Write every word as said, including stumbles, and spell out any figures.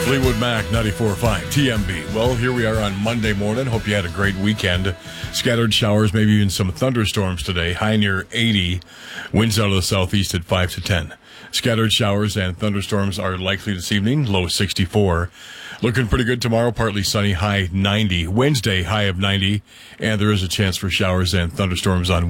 Fleetwood Mac, ninety-four point five T M B. Well, here we are on Monday morning. Hope you had a great weekend. Scattered showers, maybe even some thunderstorms today. High near eighty. Winds out of the southeast at five to ten. Scattered showers and thunderstorms are likely this evening. Low sixty-four. Looking pretty good tomorrow. Partly sunny, high ninety. Wednesday, high of ninety. And there is a chance for showers and thunderstorms on